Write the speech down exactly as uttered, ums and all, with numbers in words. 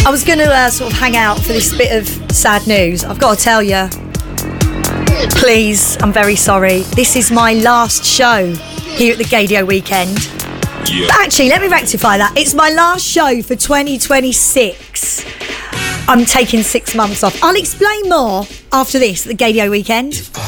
I was going to uh, sort of hang out for this bit of sad news. I've got to tell you, please, I'm very sorry. This is my last show here at the Gaydio Weekend. Yeah. Actually, let me rectify that. It's my last show for twenty twenty-six. I'm taking six months off. I'll explain more after this, the Gaydio Weekend.